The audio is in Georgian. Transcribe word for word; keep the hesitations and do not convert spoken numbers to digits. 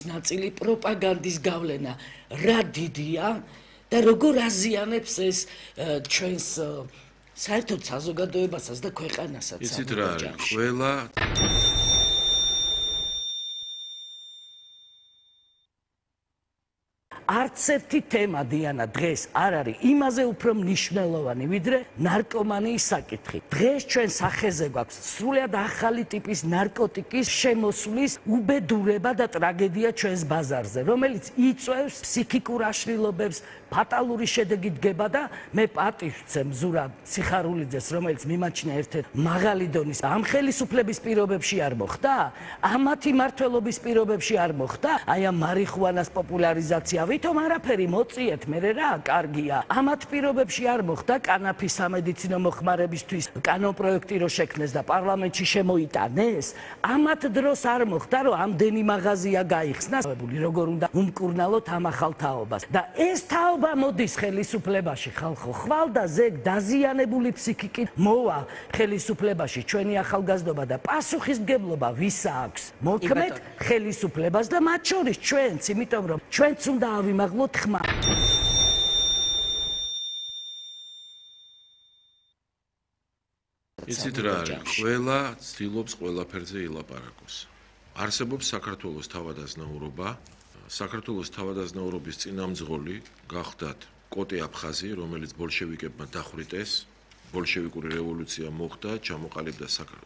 ნაწილი პროპაგანდის გავლენა რა დიდია და როგორ აზიანებს ეს ჩვენს საერთოდ საზოგადოებასაც და ქვეყანასაც. იცით რა არის? ყველა არც ერთი თემა დიანა დღეს არ არის იმაზე უფრო მნიშვნელოვანი ვიდრე ნარკომანიის საკითხი. დღეს ჩვენ სახეზე გვაქვს სრულიად ახალი ტიპის ნარკოტიკის შემოსვლის უბედურება და ტრაგედია ჩვენს ბაზარზე, რომელიც იწვევს ფსიქიკურ აშლილობებს, ფატალური შედეგი დგება და მე პატივს ვცემ ზურაბ სიხარულიძეს, რომელიც მიმაჩნია ერთ-ერთ მაღალი დონის ამ ხელისუფლების პირობებში არ მოხდა, ამათი მმართველობის პირობებში არ მოხდა, აი ამ მარიხუანას პოპულარიზაცია ვითომ არაფერი მოწიეთ მე რა კარგია ამათ პირობებში არ მოხდა კანაფის სამედიცინო მოხმარებისთვის კანონპროექტი რო შექმნეს და პარლამენტში შემოიტანეს ამათ დროს არ მოხდა რომ ამდენი მაღაზია გაიხსნა როგორ უნდა უმკურნალოთ ამ ახალ თაობას და ეს თაობა მოდის ხელისუფლებაში ხალხო ხვალ და ზეგ დაზიანებული ფსიქიკით მოვა ხელისუფლებაში ჩვენი ახალგაზრდობა და პასუხისმგებლობა ვის აქვს მოქმედ ხელისუფლებას და მათ შორის ჩვენც იმიტომ რომ ჩვენც უნდა ავიმაღლოთ ხმა. იცით რა არის? ყველა ცდილობს ყველაფერზე ილაპარაკოს. არსებობს საქართველოს თავადაზნაურობა, საქართველოს თავადაზნაურობის წინამძღოლი გახდათ კოტე აფხაზი, რომელიც ბოლშევიკებმა დახვრიტეს, ბოლშევიკური რევოლუცია მოხდა, ჩამოყალიბდა